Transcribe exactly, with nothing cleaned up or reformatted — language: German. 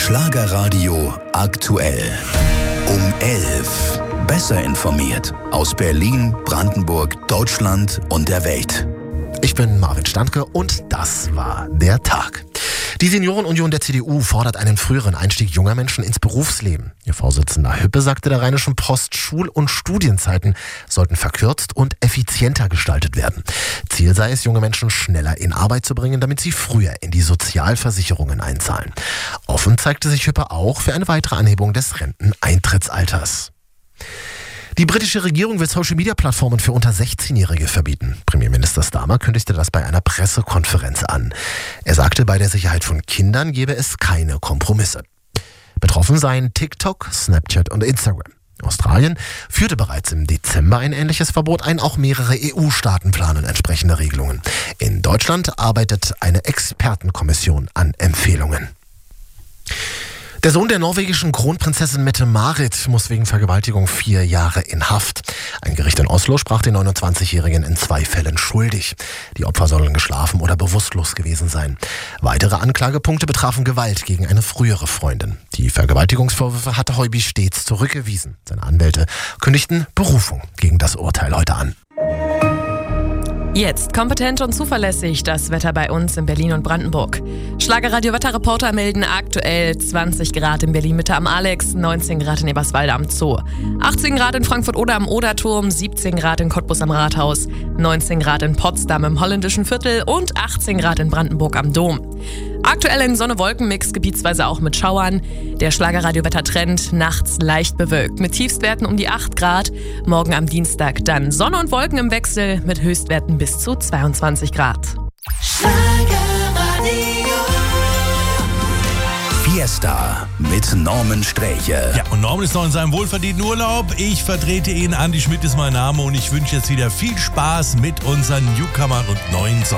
Schlagerradio aktuell. Um elf. Besser informiert aus Berlin, Brandenburg, Deutschland und der Welt. Ich bin Marvin Standke und das war der Tag. Die Seniorenunion der C D U fordert einen früheren Einstieg junger Menschen ins Berufsleben. Ihr Vorsitzender Hüppe sagte der Rheinischen Post, Schul- und Studienzeiten sollten verkürzt und effizienter gestaltet werden. Ziel sei es, junge Menschen schneller in Arbeit zu bringen, damit sie früher in die Sozialversicherungen einzahlen. Offen zeigte sich Hüppe auch für eine weitere Anhebung des Renteneintrittsalters. Die britische Regierung will Social-Media-Plattformen für unter sechzehnjährige verbieten. Premierminister Starmer kündigte das bei einer Pressekonferenz an. Er sagte, bei der Sicherheit von Kindern gebe es keine Kompromisse. Betroffen seien TikTok, Snapchat und Instagram. Australien führte bereits im Dezember ein ähnliches Verbot ein. Auch mehrere E U-Staaten planen entsprechende Regelungen. In Deutschland arbeitet eine Expertenkommission an Empfehlungen. Der Sohn der norwegischen Kronprinzessin Mette-Marit muss wegen Vergewaltigung vier Jahre in Haft. Ein Gericht in Oslo sprach den neunundzwanzigjährigen in zwei Fällen schuldig. Die Opfer sollen geschlafen oder bewusstlos gewesen sein. Weitere Anklagepunkte betrafen Gewalt gegen eine frühere Freundin. Die Vergewaltigungsvorwürfe hatte Heuby stets zurückgewiesen. Seine Anwälte kündigten Berufung gegen das Urteil heute an. Jetzt kompetent und zuverlässig das Wetter bei uns in Berlin und Brandenburg. Schlagerradio-Wetterreporter melden aktuell zwanzig Grad in Berlin-Mitte am Alex, neunzehn Grad in Eberswalde am Zoo, achtzehn Grad in Frankfurt oder am Oderturm, siebzehn Grad in Cottbus am Rathaus, neunzehn Grad in Potsdam im Holländischen Viertel und achtzehn Grad in Brandenburg am Dom. Aktuell ein Sonne-Wolken-Mix, gebietsweise auch mit Schauern. Der Schlagerradio-Wettertrend nachts leicht bewölkt mit Tiefstwerten um die acht Grad. Morgen am Dienstag dann Sonne und Wolken im Wechsel mit Höchstwerten bis zu zweiundzwanzig Grad. Fiesta mit Norman Sträche. Ja, und Norman ist noch in seinem wohlverdienten Urlaub. Ich vertrete ihn, Andi Schmidt ist mein Name und ich wünsche jetzt wieder viel Spaß mit unseren Newcomern und neuen Songs.